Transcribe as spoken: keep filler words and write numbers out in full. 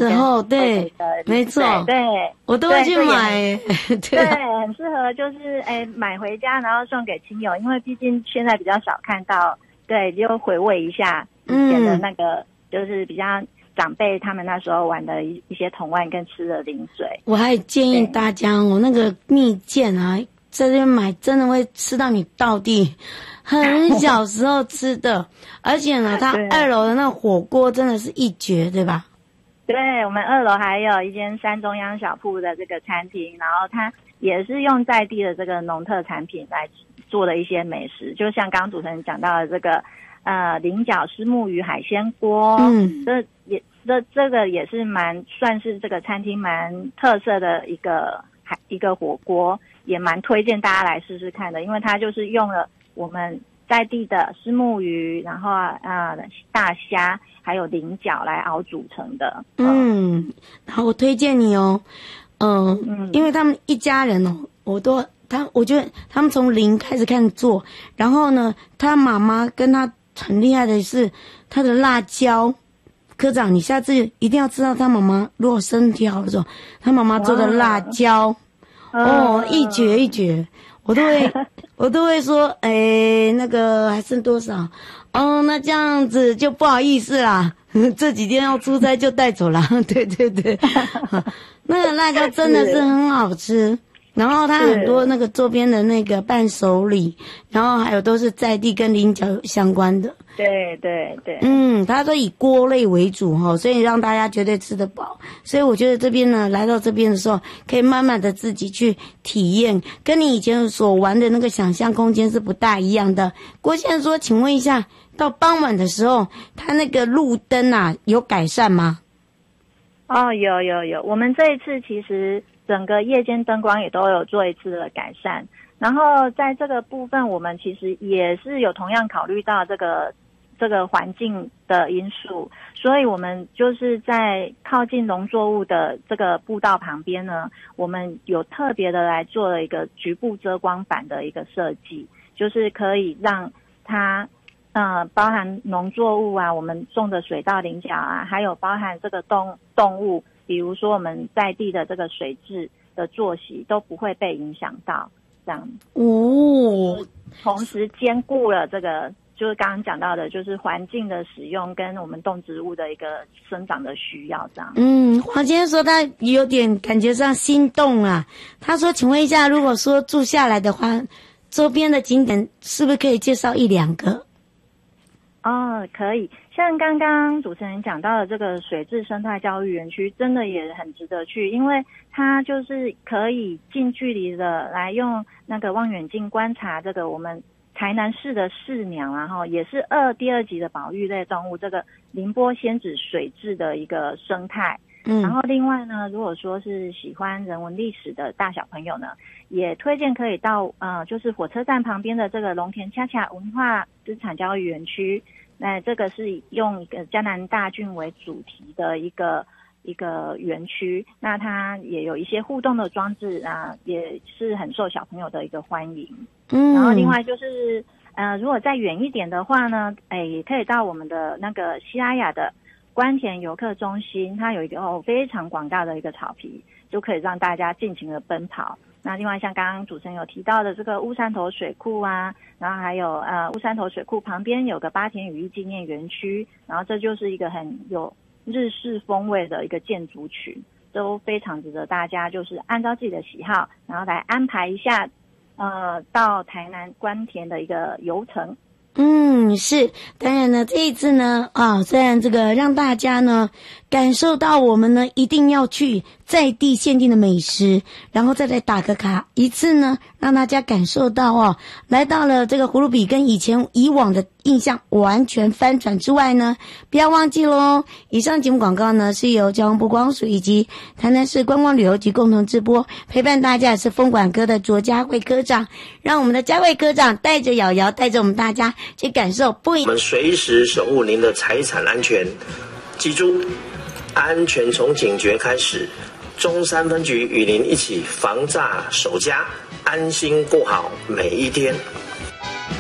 时候，对，没错， 对， 我都会去买， 对，很适合就是哎买回家，然后送给亲友，因为毕竟现在比较少看到，对，就回味一下以前的那个，嗯、就是比较长辈他们那时候玩的一一些童玩跟吃的零嘴。 我还建议大家，我那个蜜饯啊，在这边买真的会吃到你到地。很小时候吃的，而且呢，它二楼的那个火锅真的是一绝，对吧？ 对，我们二楼还有一间山中央小铺的这个餐厅，然后它也是用在地的这个农特产品来做的一些美食，就像刚刚主持人讲到的这个呃菱角虱目鱼海鲜锅，嗯，这也这这个也是蛮算是这个餐厅蛮特色的一个海一个火锅，也蛮推荐大家来试试看的，因为它就是用了我们在地的虱目鱼，然后啊、呃、大虾还有菱角来熬煮成的。 嗯，然后我推荐你哦，呃、嗯，因为他们一家人哦，我都他我觉得他们从零开始开始做，然后呢，他妈妈跟他很厉害的是他的辣椒。科长，你下次一定要知道他妈妈如果身体好的时候，他妈妈做的辣椒哦，一绝一绝。我都会，我都会说，哎，那个还剩多少？哦，那这样子就不好意思啦，这几天要出差就带走了。对对对，那个辣椒真的是很好吃。然后它很多那个周边的那个伴手礼，然后还有都是在地跟菱角有相关的。 对对对， 嗯，它都以锅类为主哈，所以让大家绝对吃得饱。所以我觉得这边呢，来到这边的时候，可以慢慢的自己去体验，跟你以前所玩的那个想象空间是不大一样的。郭先生说，请问一下，到傍晚的时候，它那个路灯啊有改善吗？ 哦，有有有，我们这一次其实整个夜间灯光也都有做一次的改善，然后在这个部分，我们其实也是有同样考虑到这个这个环境的因素，所以我们就是在靠近农作物的这个步道旁边呢，我们有特别的来做了一个局部遮光板的一个设计，就是可以让它呃，包含农作物啊，我们种的水稻、菱角啊，还有包含这个动动物，比如说我们在地的这个水质的作息都不会被影响到，这样哦， 同时兼顾了这个就是刚刚讲到的，就是环境的使用跟我们动植物的一个生长的需要，这样。 嗯，黄先生说他有点感觉上心动啊，他说，请问一下，如果说住下来的话，周边的景点是不是可以介绍一两个？ 哦，可以。像刚刚主持人讲到的这个水质生态教育园区，真的也很值得去，因为它就是可以近距离的来用那个望远镜观察这个我们台南市的市鸟，然后也是二第二级的保育类动物，这个宁波仙子水质的一个生态。嗯，然后另外呢，如果说是喜欢人文历史的大小朋友呢，也推荐可以到呃，就是火车站旁边的这个龙田恰恰文化资产教育园区。那这个是用一个江南大郡为主题的一个一个园区，那它也有一些互动的装置啊，也是很受小朋友的一个欢迎。嗯，然后另外就是呃，如果再远一点的话呢，哎，也可以到我们的那个西拉雅的关田游客中心，它有一个哦非常广大的一个草皮，就可以让大家尽情的奔跑。那另外像刚刚主持人有提到的这个乌山头水库啊，然后还有呃乌山头水库旁边有个八田羽翼纪念园区，然后这就是一个很有日式风味的一个建筑群，都非常值得大家就是按照自己的喜好，然后来安排一下呃到台南关田的一个游程。 嗯，是，当然呢，这一次呢，啊，虽然这个让大家呢感受到我们呢一定要去在地限定的美食，然后再来打个卡，一次呢让大家感受到哦，来到了这个葫芦比跟以前以往的印象完全翻转之外呢，不要忘记咯，以上节目广告呢是由交通部观光署以及台南市观光旅游局共同直播，陪伴大家是风管科的卓家慧科长，让我们的家慧科长带着瑶瑶，带着我们大家去感受不一。 我们随时守护您的财产安全，记住，安全从警觉开始。中山分局与您一起防诈守家，安心过好每一天。